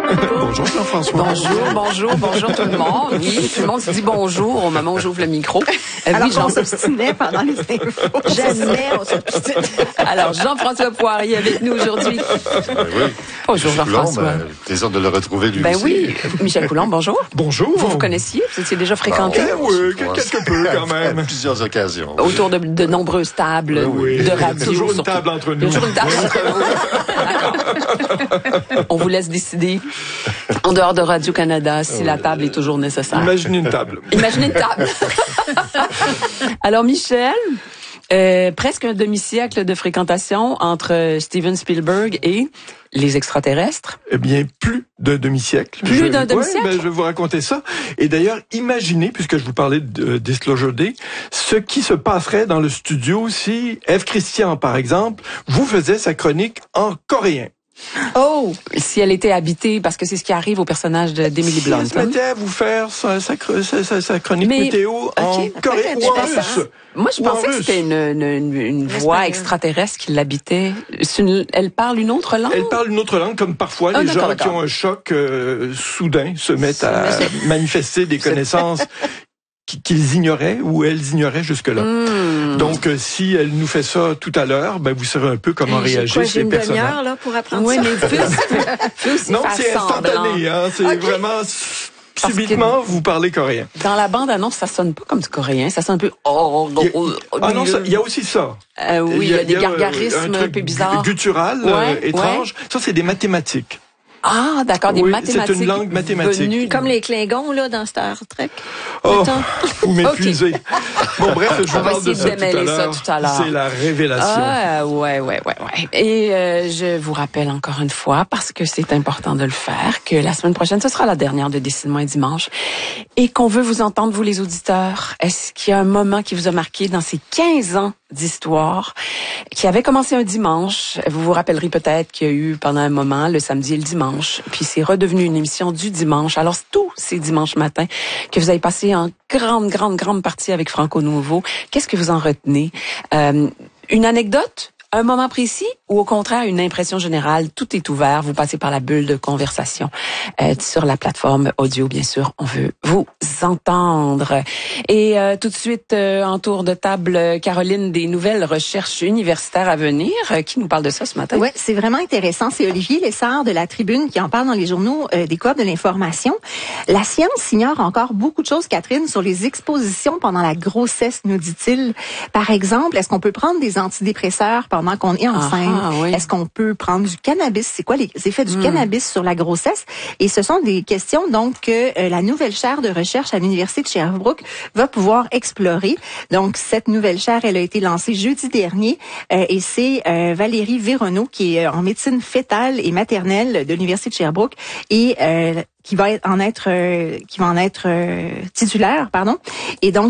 Bonjour Jean-François. Bonjour tout le monde. Oui, tout le monde se dit bonjour au moment où j'ouvre le micro. Alors, on s'obstinait pendant les infos. Jamais on s'obstine. Alors, Jean-François Poirier avec nous aujourd'hui. Oui. Bonjour Jean-François. Plaisir de le retrouver lui aussi. Oui. Michel Coulomb, bonjour. Bonjour. Vous connaissiez? Vous étiez déjà fréquenté? Oui, quelque peu quand même. À plusieurs occasions. Autour de nombreuses tables de radio. Toujours une table entre nous. Toujours une table entre vous. D'accord. On vous laisse décider, en dehors de Radio-Canada, si la table est toujours nécessaire. Imaginez une table. Imaginez une table. Alors, Michel, presque un demi-siècle de fréquentation entre Steven Spielberg et les extraterrestres. Eh bien, plus d'un demi-siècle. Plus d'un demi-siècle? Oui, je vais vous raconter ça. Et d'ailleurs, imaginez, puisque je vous parlais de Disclosure Day, ce qui se passerait dans le studio si Ève Christian, par exemple, vous faisait sa chronique en coréen. Oh! Si elle était habitée, parce que c'est ce qui arrive au personnage d'Emily Blunt. Si elle se mettait à vous faire sa chronique météo en coréen ou en russe. Moi, je pensais que c'était une voix extraterrestre qui l'habitait. Elle parle une autre langue? Elle parle une autre langue, comme parfois les gens qui ont un choc soudain se mettent à manifester des connaissances qu'ils ignoraient ou elles ignoraient jusque-là. Donc, si elle nous fait ça tout à l'heure, ben vous saurez un peu comment réagissent les personnages. J'ai une demi-heure là pour apprendre ça. Oui, mais non, c'est instantané. Hein, c'est vraiment subitement vous parlez coréen. Dans la bande-annonce, ça sonne pas comme du coréen, ça sonne un peu. Il y a aussi ça. Oui, il y a des gargarismes un peu bizarres, guttural, étrange. Ça, c'est des mathématiques. Ah, d'accord, des mathématiques. C'est une langue mathématique. Comme les Klingons, là, dans Star Trek. Oh, vous m'épuisez. Bon, bref, je vous parle de ça tout à l'heure. C'est la révélation. Ah, ouais. Et je vous rappelle encore une fois, parce que c'est important de le faire, que la semaine prochaine, ce sera la dernière de Décide-moi dimanche, et qu'on veut vous entendre, vous les auditeurs. Est-ce qu'il y a un moment qui vous a marqué dans ces 15 ans d'histoire, qui avait commencé un dimanche? Vous vous rappellerez peut-être qu'il y a eu pendant un moment le samedi et le dimanche, puis c'est redevenu une émission du dimanche. Alors, tous ces dimanches matins que vous avez passé en grande partie avec Franco Nouveau, qu'est-ce que vous en retenez? Une anecdote? Un moment précis ou au contraire une impression générale? Tout est ouvert. Vous passez par la bulle de conversation sur la plateforme audio, bien sûr. On veut vous entendre. Et tout de suite, en tour de table, Caroline, des nouvelles recherches universitaires à venir. Qui nous parle de ça ce matin? Oui, c'est vraiment intéressant. C'est Olivier Lessard de La Tribune qui en parle dans les journaux des Coop de l'information. La science ignore encore beaucoup de choses, Catherine, sur les expositions pendant la grossesse, nous dit-il. Par exemple, est-ce qu'on peut prendre des antidépresseurs pendant qu'on est enceinte? Oui. Est-ce qu'on peut prendre du cannabis? C'est quoi les effets du cannabis sur la grossesse? Et ce sont des questions donc que la nouvelle chaire de recherche à l'Université de Sherbrooke va pouvoir explorer. Donc, cette nouvelle chaire, elle a été lancée jeudi dernier et c'est Valérie Véronneau qui est en médecine fétale et maternelle de l'Université de Sherbrooke et qui va en être titulaire, pardon. Et donc,